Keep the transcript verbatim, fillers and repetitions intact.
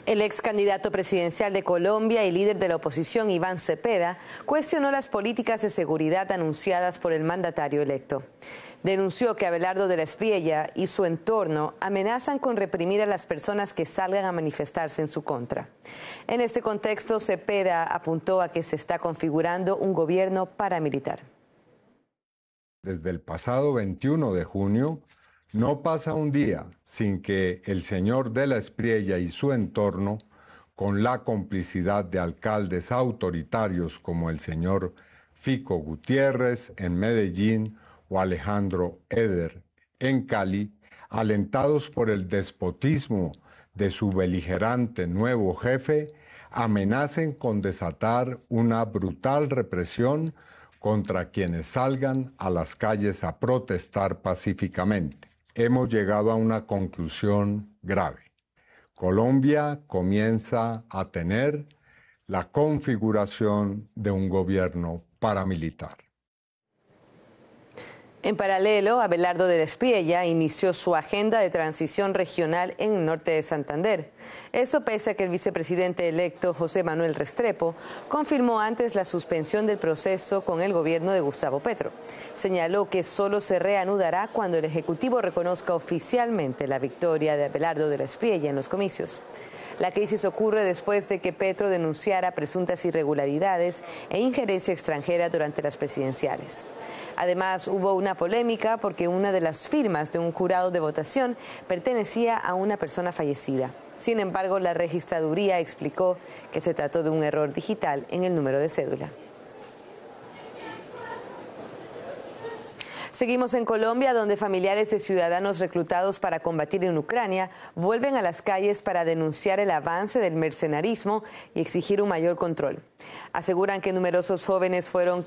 El ex candidato presidencial de Colombia y líder de la oposición, Iván Cepeda, cuestionó las políticas de seguridad anunciadas por el mandatario electo. Denunció que Abelardo de la Espriella y su entorno amenazan con reprimir a las personas que salgan a manifestarse en su contra. En este contexto, Cepeda apuntó a que se está configurando un gobierno paramilitar. Desde el pasado veintiuno de junio, no pasa un día sin que el señor de la Espriella y su entorno, con la complicidad de alcaldes autoritarios como el señor Fico Gutiérrez en Medellín o Alejandro Eder en Cali, alentados por el despotismo de su beligerante nuevo jefe, amenacen con desatar una brutal represión contra quienes salgan a las calles a protestar pacíficamente. Hemos llegado a una conclusión grave. Colombia comienza a tener la configuración de un gobierno paramilitar. En paralelo, Abelardo de la Espriella inició su agenda de transición regional en el norte de Santander. Eso pese a que el vicepresidente electo José Manuel Restrepo confirmó antes la suspensión del proceso con el gobierno de Gustavo Petro. Señaló que solo se reanudará cuando el Ejecutivo reconozca oficialmente la victoria de Abelardo de la Espriella en los comicios. La crisis ocurre después de que Petro denunciara presuntas irregularidades e injerencia extranjera durante las presidenciales. Además, hubo una polémica porque una de las firmas de un jurado de votación pertenecía a una persona fallecida. Sin embargo, la registraduría explicó que se trató de un error digital en el número de cédula. Seguimos en Colombia, donde familiares de ciudadanos reclutados para combatir en Ucrania vuelven a las calles para denunciar el avance del mercenarismo y exigir un mayor control. Aseguran que numerosos jóvenes fueron